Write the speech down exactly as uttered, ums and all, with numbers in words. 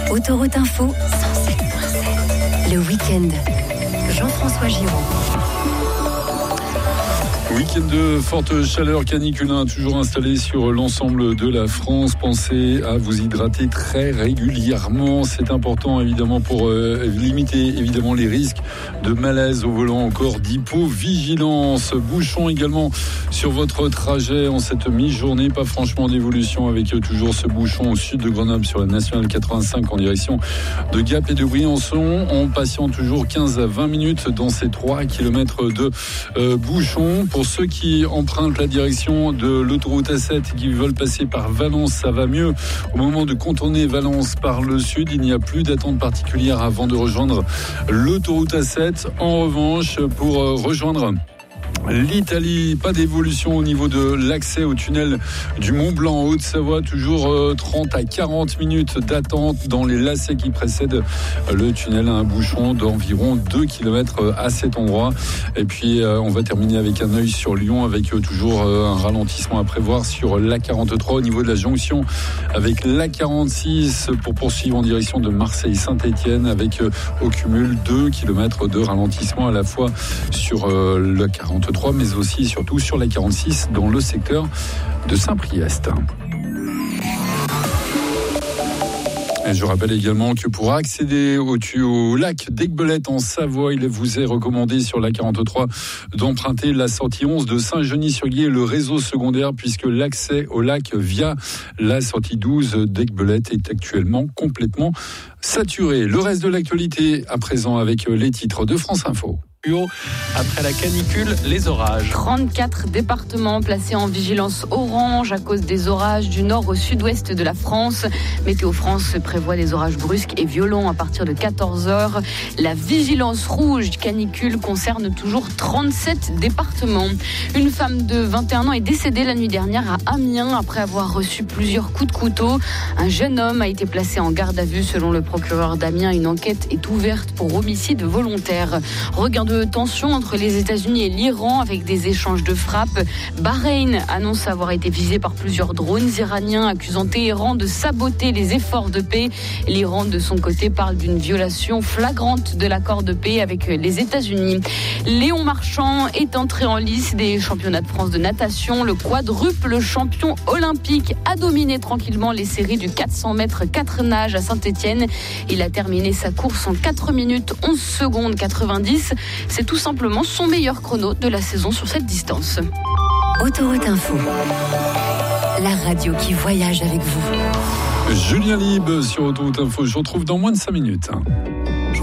Autoroute Info, cent sept virgule sept. Le week-end, Jean-François Giraud. Week-end de forte chaleur caniculaire toujours installé sur l'ensemble de la France. Pensez à vous hydrater très régulièrement. C'est important évidemment pour euh, limiter évidemment les risques de malaise au volant, encore d'hypovigilance. Bouchon également sur votre trajet en cette mi-journée. Pas franchement d'évolution avec euh, toujours ce bouchon au sud de Grenoble sur la nationale quatre-vingt-cinq en direction de Gap et de Briançon. On patiente toujours quinze à vingt minutes dans ces trois kilomètres de euh, bouchon. Pour ceux qui empruntent la direction de l'autoroute A sept, qui veulent passer par Valence, ça va mieux. Au moment de contourner Valence par le sud, il n'y a plus d'attente particulière avant de rejoindre l'autoroute A sept. En revanche, pour rejoindre l'Italie, pas d'évolution au niveau de l'accès au tunnel du Mont Blanc en Haute-Savoie, toujours trente à quarante minutes d'attente dans les lacets qui précèdent le tunnel, un bouchon d'environ deux kilomètres à cet endroit. Et puis on va terminer avec un œil sur Lyon, avec toujours un ralentissement à prévoir sur l'A quarante-trois au niveau de la jonction avec l'A quarante-six pour poursuivre en direction de Marseille-Saint-Étienne, avec au cumul deux kilomètres de ralentissement à la fois sur l'A quarante-trois mais aussi surtout sur la quarante-six dans le secteur de Saint-Priest. Et je rappelle également que pour accéder au, au lac d'Aiguebelette en Savoie, il vous est recommandé sur la quarante-trois d'emprunter la sortie onze de Saint-Genis-sur-Guiers et le réseau secondaire, puisque l'accès au lac via la sortie douze d'Aiguebelette est actuellement complètement saturé. Le reste de l'actualité à présent avec les titres de France Info. Après la canicule, les orages. trente-quatre départements placés en vigilance orange à cause des orages du nord au sud-ouest de la France. Météo France prévoit des orages brusques et violents à partir de quatorze heures. La vigilance rouge canicule concerne toujours trente-sept départements. Une femme de vingt et un ans est décédée la nuit dernière à Amiens après avoir reçu plusieurs coups de couteau. Un jeune homme a été placé en garde à vue selon le procureur d'Amiens. Une enquête est ouverte pour homicide volontaire. Regain de tension entre les États-Unis et l'Iran avec des échanges de frappes. Bahreïn annonce avoir été visé par plusieurs drones iraniens accusant Téhéran de saboter les efforts de paix. L'Iran, de son côté, parle d'une violation flagrante de l'accord de paix avec les États-Unis. Léon Marchand est entré en lice des championnats de France de natation. Le quadruple champion olympique a dominé tranquillement les séries du quatre cents mètres quatre nages à Saint-Étienne. Il a terminé sa course en quatre minutes onze secondes quatre-vingt-dix. C'est tout simplement son meilleur chrono de la saison sur cette distance. Autoroute Info, la radio qui voyage avec vous. Julien Libre sur Autoroute Info. Je vous retrouve dans moins de cinq minutes.